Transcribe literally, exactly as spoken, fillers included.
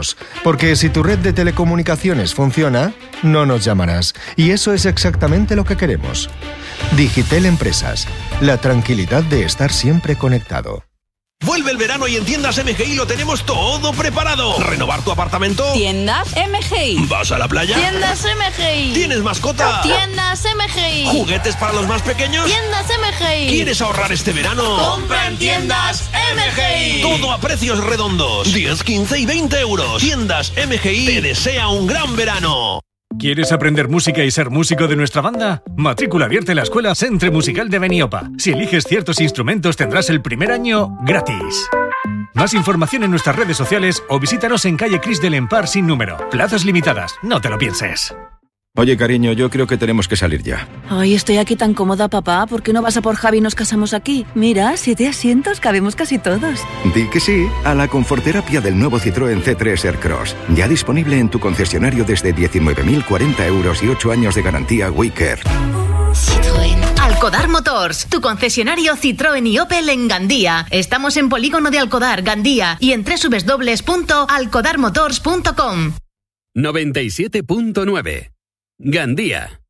nosotros. Porque si tu red de telecomunicaciones funciona, no nos llamarás. Y eso es exactamente lo que queremos. Digitel Empresas. La tranquilidad de estar siempre conectado. Vuelve el verano y en Tiendas M G I lo tenemos todo preparado. ¿Renovar tu apartamento? Tiendas M G I. ¿Vas a la playa? Tiendas M G I. ¿Tienes mascota? Tiendas M G I. ¿Juguetes para los más pequeños? Tiendas M G I. ¿Quieres ahorrar este verano? ¡Compra en Tiendas M G I! Todo a precios redondos. diez, quince y veinte euros. Tiendas M G I te desea un gran verano. ¿Quieres aprender música y ser músico de nuestra banda? Matrícula abierta en la Escuela Centre Musical de Beniopa. Si eliges ciertos instrumentos tendrás el primer año gratis. Más información en nuestras redes sociales o visítanos en calle Cris del Empar sin número. Plazas limitadas, no te lo pienses. Oye, cariño, yo creo que tenemos que salir ya. Ay, estoy aquí tan cómoda, papá. ¿Por qué no vas a por Javi y nos casamos aquí? Mira, siete asientos, cabemos casi todos. Di que sí a la conforterapia del nuevo Citroën C tres Aircross. Ya disponible en tu concesionario desde diecinueve mil cuarenta euros y ocho años de garantía WeCare. Citroën. Alcodar Motors, tu concesionario Citroën y Opel en Gandía. Estamos en Polígono de Alcodar, Gandía, y en doble u doble u doble u punto alcodar motors punto com. noventa y siete punto nueve Gandía.